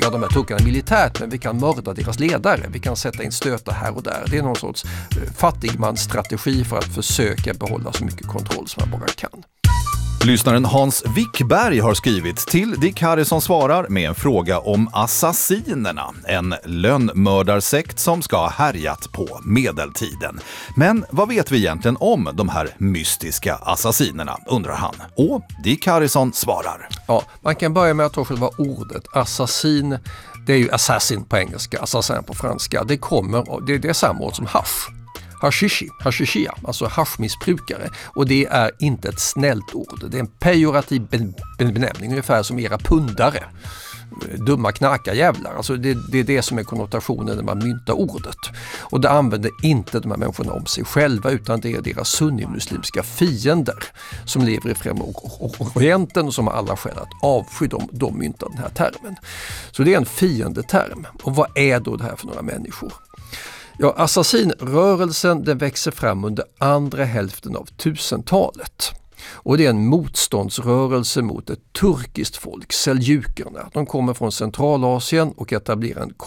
ja, de här turkarna militärt, men vi kan mörda deras ledare. Vi kan sätta in stötar här och där. Det är någon sorts fattigmansstrategi för att försöka behålla så mycket kontroll som man bara kan. Lyssnaren Hans Wickberg har skrivit till Dick Harrison svarar med en fråga om assassinerna, en lönnmördarsekt som ska ha härjat på medeltiden. Men vad vet vi egentligen om de här mystiska assassinerna, undrar han. Och Dick Harrison svarar. Ja, man kan börja med att ta själva ordet. Assassin, det är ju assassin på engelska, assassin på franska. Det är samma ord som hasch. Hashishia, alltså haschmissbrukare. Och det är inte ett snällt ord. Det är en pejorativ benämning, ungefär som era pundare. Dumma knarkarjävlar. Alltså det är det som är konnotationen när man myntar ordet. Och det använder inte de här människorna om sig själva, utan det är deras sunnimuslimska fiender som lever i Främre Orienten och som har alla skäl att avsky de myntar den här termen. Så det är en fiendeterm. Och vad är då det här för några människor? Ja, assassinrörelsen den växer fram under andra hälften av 1000-talet. Och det är en motståndsrörelse mot ett turkiskt folk, seljukerna. De kommer från Centralasien och etablerar en